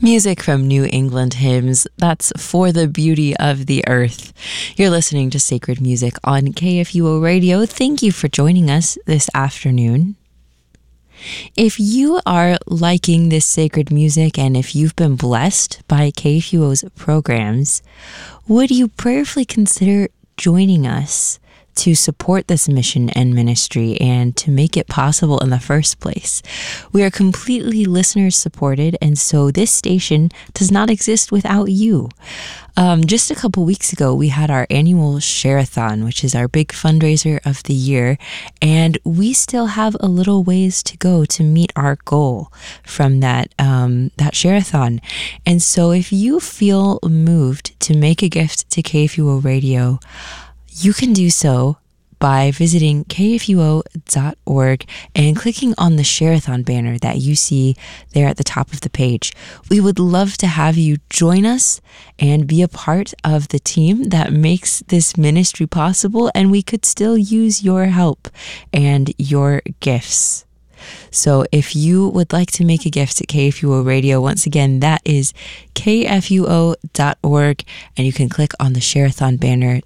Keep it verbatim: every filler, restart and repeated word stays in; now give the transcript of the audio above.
Music from New England Hymns, that's For the Beauty of the Earth. You're listening to Sacred Music on K F U O Radio. Thank you for joining us this afternoon. If you are liking this sacred music and if you've been blessed by K F U O's programs, would you prayerfully consider joining us to support this mission and ministry and to make it possible in the first place? We are completely listener supported, and so this station does not exist without you. Um, just a couple weeks ago, we had our annual Share-a-thon, which is our big fundraiser of the year, and we still have a little ways to go to meet our goal from that um, that Share-a-thon. And so if you feel moved to make a gift to K F U O Radio, you can do so by visiting K F U O dot org and clicking on the Share-a-thon banner that you see there at the top of the page. We would love to have you join us and be a part of the team that makes this ministry possible, and we could still use your help and your gifts. So if you would like to make a gift at K F U O Radio, once again, that is K F U O dot org, and you can click on the Share-a-thon banner